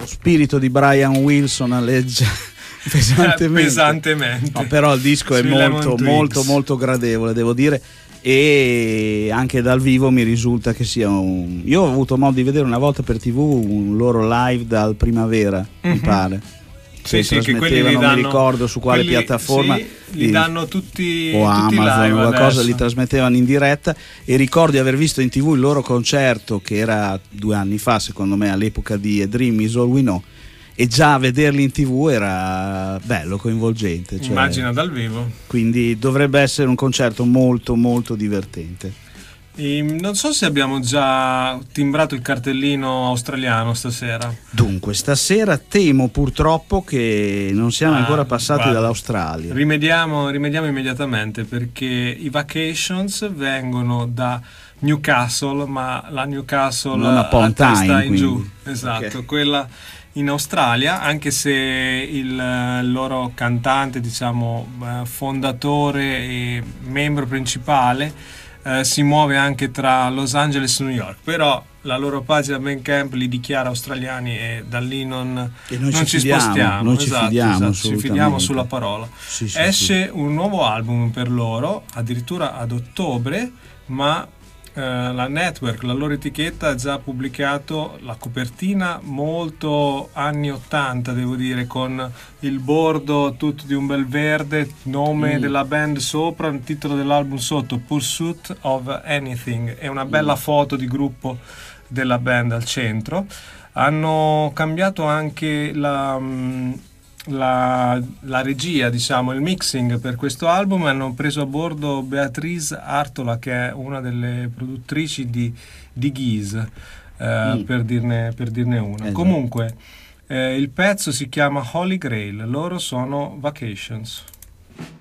lo spirito di Brian Wilson alleggia pesantemente. No, però il disco è molto molto gradevole, devo dire, e anche dal vivo mi risulta che sia io ho avuto modo di vedere una volta per TV un loro live dal Primavera, mi pare. Sì, che quelli non mi ricordo su quale piattaforma, li danno tutti o tutti Amazon live o qualcosa, adesso. li trasmettevano in diretta, e ricordo di aver visto in TV il loro concerto, che era 2 anni fa secondo me, all'epoca di A Dream Is All We Know, e già vederli in TV era bello, coinvolgente, cioè, immagina dal vivo. quindi dovrebbe essere un concerto molto molto divertente. Non so se abbiamo già timbrato il cartellino australiano stasera. Dunque, stasera temo purtroppo che non siamo ancora passati dall'Australia. Rimediamo immediatamente, perché i Vacations vengono da Newcastle, ma la Newcastle non a Pontyne, sta in quindi. giù, esatto, Okay. quella in Australia, anche se il loro cantante, diciamo, fondatore e membro principale si muove anche tra Los Angeles e New York, però la loro pagina Bandcamp li dichiara australiani e da lì non ci spostiamo, non ci fidiamo, ci fidiamo sulla parola. Sì, Esce un nuovo album per loro addirittura ad ottobre, ma la Network, la loro etichetta, ha già pubblicato la copertina molto anni 80, devo dire, con il bordo tutto di un bel verde, nome della band sopra, il titolo dell'album sotto, Pursuit of Anything, e una bella foto di gruppo della band al centro. Hanno cambiato anche la regia, diciamo, il mixing per questo album. Hanno preso a bordo Beatrice Artola, che è una delle produttrici di Geese, per dirne una. Esatto. Comunque il pezzo si chiama Holy Grail, loro sono Vacations.